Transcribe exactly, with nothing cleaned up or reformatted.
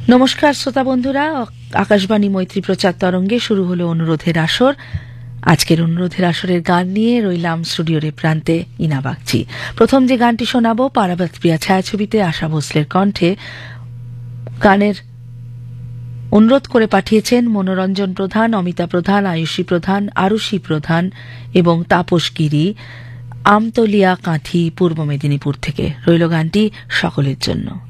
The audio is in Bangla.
নমস্কার শ্রোতা বন্ধুরা, আকাশবাণী মৈত্রী প্রচার তরঙ্গে শুরু হলো অনুরোধের আসর। আজকের অনুরোধের আসরের গান নিয়ে রইলাম স্টুডিওর প্রান্তে ইনা বাগচি। প্রথম যে গানটি শোনাবো পারাবাত প্রিয়া ছায়াছবিতে আশা ভোসলের কণ্ঠে। গানের অনুরোধ করে পাঠিয়েছেন মনোরঞ্জন প্রধান, অমিতা প্রধান, আয়ুষী প্রধান, আরুষী প্রধান এবং তাপস গিরি, আমতলিয়া কাঁথি, পূর্ব মেদিনীপুর থেকে। রইল গানটি সকলের জন্য।